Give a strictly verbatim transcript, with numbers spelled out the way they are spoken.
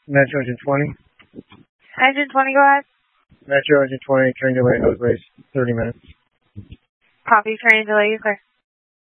Metro Engine twenty. Engine twenty, go ahead. Metro Engine twenty, train delay, nose race, thirty minutes. Copy, train delay, you clear.